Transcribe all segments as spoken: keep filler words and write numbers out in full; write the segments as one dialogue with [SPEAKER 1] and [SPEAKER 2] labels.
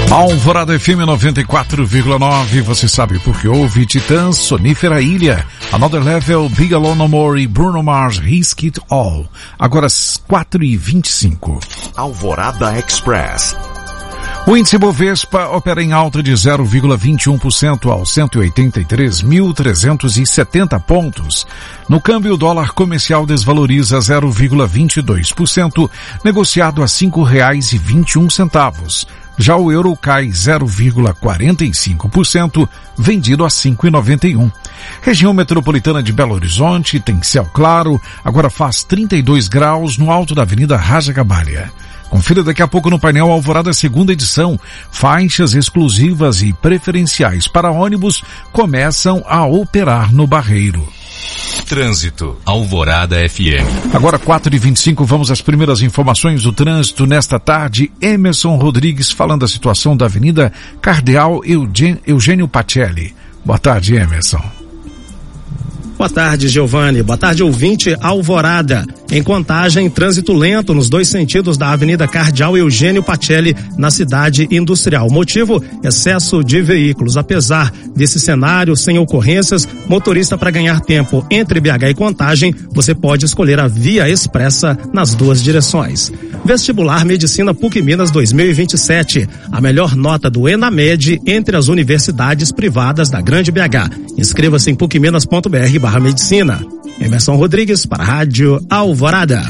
[SPEAKER 1] Alvorada F M noventa e quatro vírgula nove, você sabe porque houve Titãs, Sonífera Ilha, Another Level, Big Alone No More e Bruno Mars, Risk It All. Agora às quatro e vinte e cinco.
[SPEAKER 2] Alvorada Express.
[SPEAKER 1] O índice Bovespa opera em alta de zero vírgula vinte e um por cento aos cento e oitenta e três mil trezentos e setenta pontos. No câmbio, o dólar comercial desvaloriza zero vírgula vinte e dois por cento, negociado a cinco reais e vinte e um centavos. Já o euro cai zero vírgula quarenta e cinco por cento, vendido a cinco reais e noventa e um centavos. Região metropolitana de Belo Horizonte tem céu claro, agora faz trinta e dois graus no alto da Avenida Raja Gabalha. Confira daqui a pouco no painel Alvorada segunda edição. Faixas exclusivas e preferenciais para ônibus começam a operar no Barreiro.
[SPEAKER 2] Trânsito, Alvorada F M.
[SPEAKER 1] Agora quatro e vinte e cinco, vamos às primeiras informações do trânsito nesta tarde. Emerson Rodrigues falando da situação da Avenida Cardeal Eugênio Pacelli. Boa tarde, Emerson.
[SPEAKER 3] Boa tarde, Giovanni. Boa tarde, ouvinte Alvorada. Em Contagem, trânsito lento nos dois sentidos da Avenida Cardeal Eugênio Pacelli, na cidade industrial. Motivo, excesso de veículos. Apesar desse cenário sem ocorrências, motorista, para ganhar tempo entre B H e Contagem, você pode escolher a via expressa nas duas direções. Vestibular Medicina P U C Minas dois mil e vinte e sete. A melhor nota do ENAMED entre as universidades privadas da Grande B H. Inscreva-se em pucminas ponto br barra medicina. Emerson Rodrigues para a Rádio Alvorada.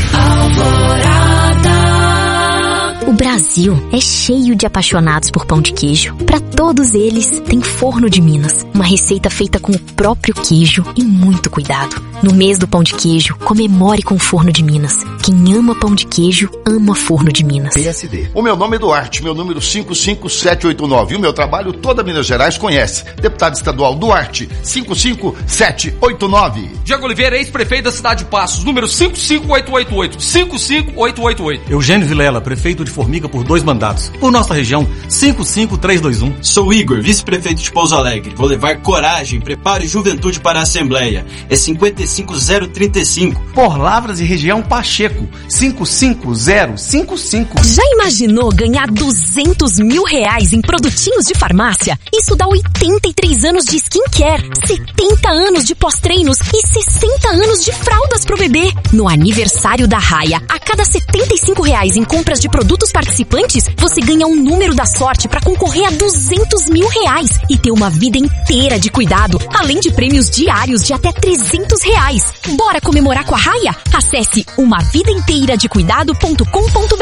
[SPEAKER 4] Alvorada. O Brasil é cheio de apaixonados por pão de queijo. Para todos eles, tem Forno de Minas, uma receita feita com o próprio queijo e muito cuidado. No mês do pão de queijo, comemore com o Forno de Minas. Quem ama pão de queijo, ama Forno de Minas.
[SPEAKER 5] P S D. O meu nome é Duarte, meu número cinco cinco sete oito nove. E o meu trabalho toda Minas Gerais conhece. Deputado estadual Duarte, cinco cinco sete oito nove.
[SPEAKER 6] Diego Oliveira, ex-prefeito da cidade de Passos, número cinco cinco oito oito oito. cinco cinco oito oito oito.
[SPEAKER 7] Eugênio Vilela, prefeito de Formiga por dois mandatos. Por nossa região, cinco cinco três dois um.
[SPEAKER 8] Sou Igor, vice-prefeito de Pouso Alegre. Vou levar coragem, preparo e juventude para a Assembleia. É cinquenta e cinco zero trinta e cinco.
[SPEAKER 9] Por Lavras e região Pacheco, cinco cinco zero cinco cinco.
[SPEAKER 10] Já imaginou ganhar duzentos mil reais em produtinhos de farmácia? Isso dá oitenta e três anos de skincare, setenta anos de pós-treinos e sessenta anos de fraldas pro bebê. No aniversário da Raia, a cada setenta e cinco reais em compras de produtos participantes, você ganha um número da sorte para concorrer a duzentos mil reais e ter uma vida inteira de cuidado, além de prêmios diários de até trezentos reais. Bora comemorar com a Raia? Acesse uma vida inteira de cuidado ponto com ponto br.